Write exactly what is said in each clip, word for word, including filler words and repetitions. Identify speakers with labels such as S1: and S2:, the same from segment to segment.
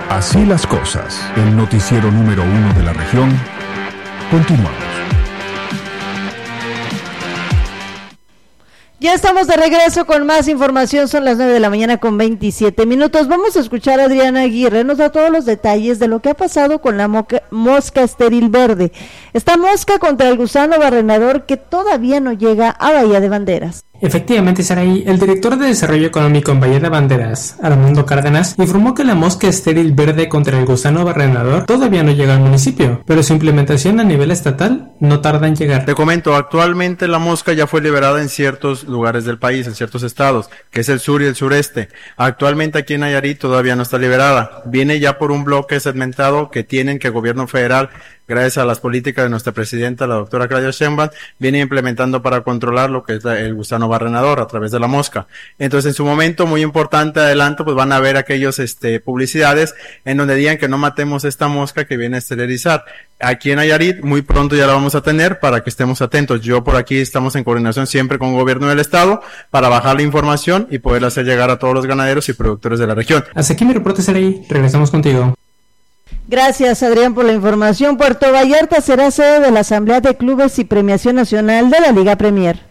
S1: Así las cosas, el noticiero número uno de la región. Continuamos.
S2: Ya estamos de regreso con más información, son las nueve de la mañana con veintisiete minutos. Vamos a escuchar a Adriana Aguirre, nos da todos los detalles de lo que ha pasado con la moca, mosca estéril verde. Esta mosca contra el gusano barrenador que todavía no llega a Bahía de Banderas.
S3: Efectivamente, Saraí, el director de Desarrollo Económico en Bahía de Banderas, Armando Cárdenas, informó que la mosca estéril verde contra el gusano barrenador todavía no llega al municipio, pero su implementación a nivel estatal no tarda en llegar.
S4: Te comento, actualmente la mosca ya fue liberada en ciertos lugares del país, en ciertos estados, que es el sur y el sureste. Actualmente aquí en Nayarit todavía no está liberada. Viene ya por un bloque segmentado que tienen que el gobierno federal, gracias a las políticas de nuestra presidenta, la doctora Claudia Sheinbaum, viene implementando para controlar lo que es el gusano barrenador a través de la mosca. Entonces, en su momento, muy importante, adelanto, pues van a ver aquellos, este, publicidades en donde digan que no matemos esta mosca que viene a esterilizar. Aquí en Nayarit, muy pronto ya la vamos a tener para que estemos atentos. Yo por aquí estamos en coordinación siempre con el gobierno del estado para bajar la información y poderla hacer llegar a todos los ganaderos y productores de la región.
S3: Hasta aquí mi reporte, Saraí. Regresamos contigo.
S2: Gracias, Adrián, por la información. Puerto Vallarta será sede de la Asamblea de Clubes y Premiación Nacional de la Liga Premier.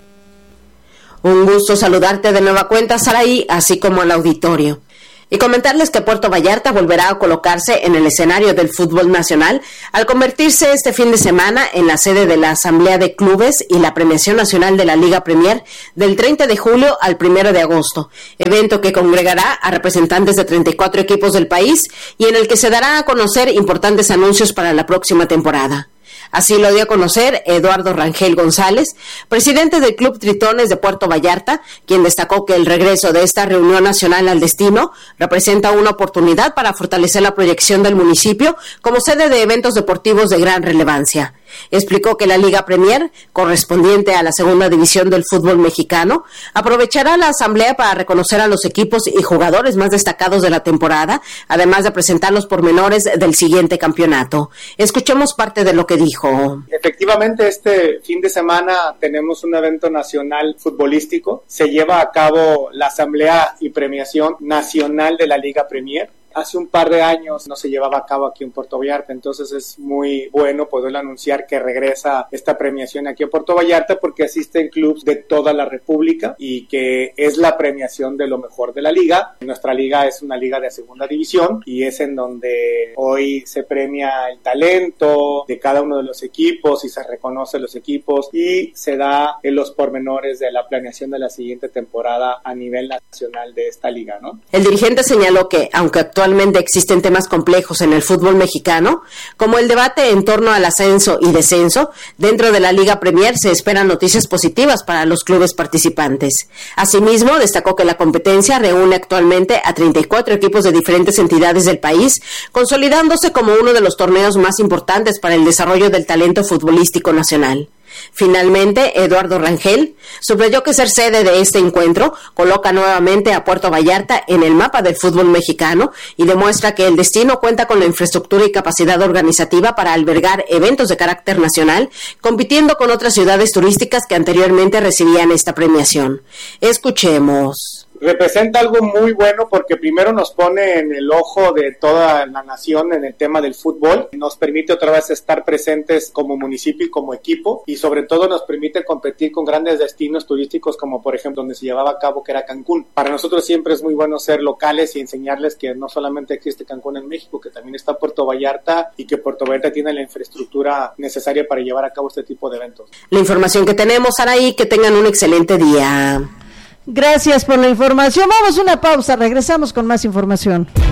S5: Un gusto saludarte de nueva cuenta, Saraí, así como al auditorio. Y comentarles que Puerto Vallarta volverá a colocarse en el escenario del fútbol nacional al convertirse este fin de semana en la sede de la Asamblea de Clubes y la Premiación Nacional de la Liga Premier del treinta de julio al primero de agosto, evento que congregará a representantes de treinta y cuatro equipos del país y en el que se dará a conocer importantes anuncios para la próxima temporada. Así lo dio a conocer Eduardo Rangel González, presidente del Club Tritones de Puerto Vallarta, quien destacó que el regreso de esta reunión nacional al destino representa una oportunidad para fortalecer la proyección del municipio como sede de eventos deportivos de gran relevancia. Explicó que la Liga Premier, correspondiente a la segunda división del fútbol mexicano, aprovechará la asamblea para reconocer a los equipos y jugadores más destacados de la temporada, además de presentar los pormenores del siguiente campeonato. Escuchemos parte de lo que dijo.
S6: Efectivamente, este fin de semana tenemos un evento nacional futbolístico. Se lleva a cabo la asamblea y premiación nacional de la Liga Premier. Hace un par de años no se llevaba a cabo aquí en Puerto Vallarta, entonces es muy bueno poder anunciar que regresa esta premiación aquí en Puerto Vallarta porque asisten clubes de toda la República y que es la premiación de lo mejor de la liga. Nuestra liga es una liga de segunda división y es en donde hoy se premia el talento de cada uno de los equipos y se reconoce los equipos y se da en los pormenores de la planeación de la siguiente temporada a nivel nacional de esta liga, ¿no?
S5: El dirigente señaló que, aunque actualmente Actualmente existen temas complejos en el fútbol mexicano, como el debate en torno al ascenso y descenso, dentro de la Liga Premier se esperan noticias positivas para los clubes participantes. Asimismo, destacó que la competencia reúne actualmente a treinta y cuatro equipos de diferentes entidades del país, consolidándose como uno de los torneos más importantes para el desarrollo del talento futbolístico nacional. Finalmente, Eduardo Rangel subrayó que ser sede de este encuentro coloca nuevamente a Puerto Vallarta en el mapa del fútbol mexicano y demuestra que el destino cuenta con la infraestructura y capacidad organizativa para albergar eventos de carácter nacional, compitiendo con otras ciudades turísticas que anteriormente recibían esta premiación. Escuchemos.
S6: Representa algo muy bueno porque primero nos pone en el ojo de toda la nación en el tema del fútbol, nos permite otra vez estar presentes como municipio y como equipo y sobre todo nos permite competir con grandes destinos turísticos como por ejemplo donde se llevaba a cabo que era Cancún. Para nosotros siempre es muy bueno ser locales y enseñarles que no solamente existe Cancún en México, que también está Puerto Vallarta y que Puerto Vallarta tiene la infraestructura necesaria para llevar a cabo este tipo de eventos.
S5: La información que tenemos, Saraí, que tengan un excelente día.
S2: Gracias por la información. Vamos a una pausa, regresamos con más información.